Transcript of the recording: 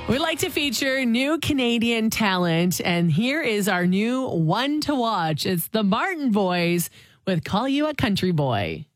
We like to feature new Canadian talent, and here is our new one to watch. It's the Martin Boys with Call You a Country Boy.